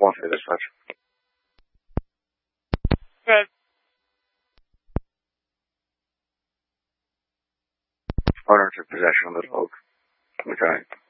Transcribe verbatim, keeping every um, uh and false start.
one for dispatch. Good. Owner took possession of the dog. Okay.